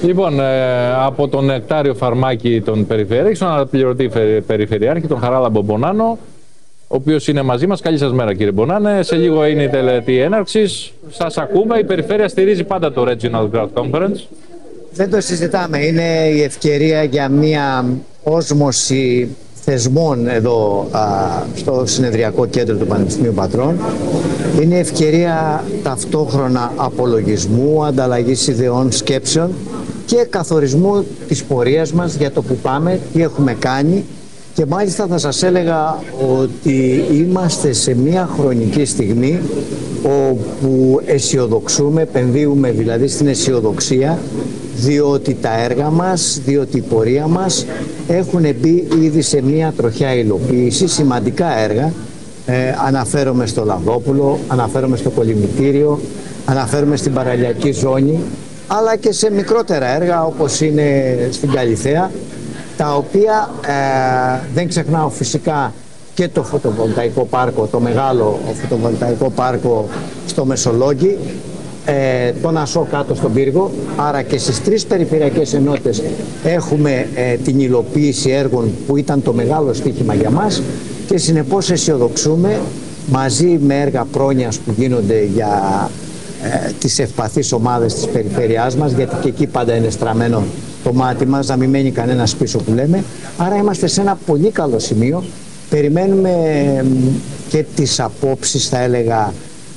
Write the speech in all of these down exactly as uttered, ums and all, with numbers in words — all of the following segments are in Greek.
Λοιπόν, ε, από τον Νεκτάριο Φαρμάκη τον Περιφερειάρχη, στον αναπληρωτή Περιφερειάρχη, τον Χαράλαμπο Μπονάνο, ο οποίος είναι μαζί μας. Καλή σας μέρα, κύριε Μπονάνε. Σε λίγο είναι η τελετή έναρξης. Σας ακούμε. Η Περιφέρεια στηρίζει πάντα το Regional Growth Conference. Δεν το συζητάμε. Είναι η ευκαιρία για μια όσμωση θεσμών εδώ α, στο συνεδριακό κέντρο του Πανεπιστημίου Πατρών. Είναι η ευκαιρία ταυτόχρονα απολογισμού, ανταλλαγής ιδεών, σκέψεων και καθορισμού της πορείας μας για το που πάμε, τι έχουμε κάνει. Και μάλιστα θα σας έλεγα ότι είμαστε σε μια χρονική στιγμή όπου αισιοδοξούμε, επενδύουμε δηλαδή στην αισιοδοξία, διότι τα έργα μας, διότι η πορεία μας έχουν μπει ήδη σε μια τροχιά υλοποίηση, σημαντικά έργα. Ε, αναφέρομαι στο Λαδόπουλο, αναφέρομαι στο Κολυμητήριο, αναφέρομαι στην παραλιακή ζώνη, αλλά και σε μικρότερα έργα όπως είναι στην Καλιθέα, τα οποία ε, δεν ξεχνάω φυσικά και το φωτοβολταϊκό πάρκο, το μεγάλο φωτοβολταϊκό πάρκο στο Μεσολόγγι, ε, τον Ασό κάτω στον Πύργο. Άρα και στις τρεις περιφερειακές ενότητες έχουμε ε, την υλοποίηση έργων που ήταν το μεγάλο στοίχημα για μας και συνεπώς αισιοδοξούμε μαζί με έργα πρόνοιας που γίνονται για ε, τις ευπαθείς ομάδες της περιφέρειάς μας, γιατί και εκεί πάντα είναι στραμμένο το μάτι μας, να μην μένει κανένας πίσω που λέμε. Άρα είμαστε σε ένα πολύ καλό σημείο. Περιμένουμε και τις απόψεις, θα έλεγα,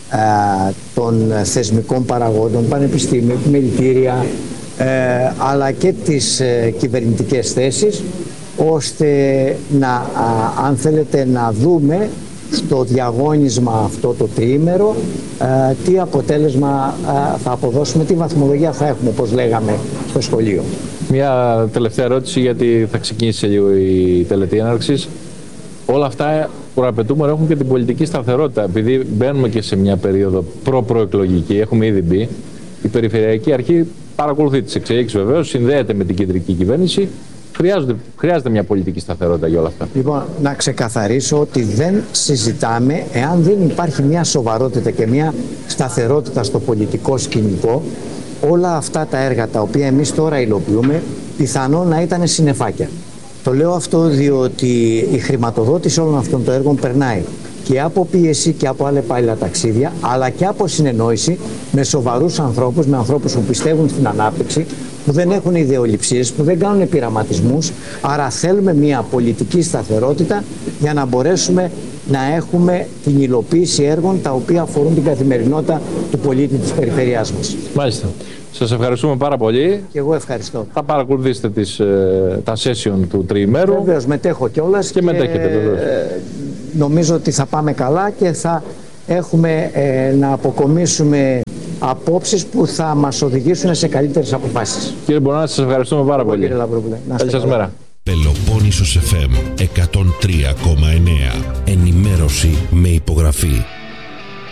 των θεσμικών παραγόντων, πανεπιστήμια, επιμελητήρια, αλλά και τις κυβερνητικές θέσεις, ώστε να, αν θέλετε, να δούμε στο διαγώνισμα αυτό το τριήμερο τι αποτέλεσμα θα αποδώσουμε, τι βαθμολογία θα έχουμε, όπως λέγαμε στο σχολείο. Μια τελευταία ερώτηση, γιατί θα ξεκινήσει λίγο η τελετή έναρξης. Όλα αυτά προαπαιτούμενα έχουν και την πολιτική σταθερότητα. Επειδή μπαίνουμε και σε μια περίοδο προ-προεκλογική, έχουμε ήδη μπει, η Περιφερειακή Αρχή παρακολουθεί τις εξελίξεις βεβαίως, συνδέεται με την κεντρική κυβέρνηση. Χρειάζεται, χρειάζεται μια πολιτική σταθερότητα για όλα αυτά. Λοιπόν, να ξεκαθαρίσω ότι δεν συζητάμε, εάν δεν υπάρχει μια σοβαρότητα και μια σταθερότητα στο πολιτικό σκηνικό, όλα αυτά τα έργα τα οποία εμείς τώρα υλοποιούμε, πιθανόν να ήταν συννεφάκια. Το λέω αυτό διότι η χρηματοδότηση όλων αυτών των έργων περνάει και από πίεση και από άλλα πάλι ταξίδια, αλλά και από συνεννόηση με σοβαρούς ανθρώπους, με ανθρώπους που πιστεύουν στην ανάπτυξη, που δεν έχουν ιδεολειψίες, που δεν κάνουν πειραματισμούς. Άρα θέλουμε μια πολιτική σταθερότητα για να μπορέσουμε να έχουμε την υλοποίηση έργων τα οποία αφορούν την καθημερινότητα του πολίτη της περιφερειάς μας. Μάλιστα. Σας ευχαριστούμε πάρα πολύ. Και εγώ ευχαριστώ. Θα παρακολουθήσετε τις, τα session του τριημέρου. Βεβαίως, μετέχω κιόλας. Και, και μετέχετε βεβαίως. Νομίζω ότι θα πάμε καλά και θα έχουμε ε, να αποκομίσουμε απόψεις που θα μας οδηγήσουν σε καλύτερες αποφάσεις. Κύριε Μπονάνα, σας ευχαριστούμε πάρα πολύ. Κύριε Λαμπρόπουλε, καλή σας μέρα. Πελοπόννησος εφ εμ εκατόν τρία κόμμα εννέα. Ενημέρωση με υπογραφή.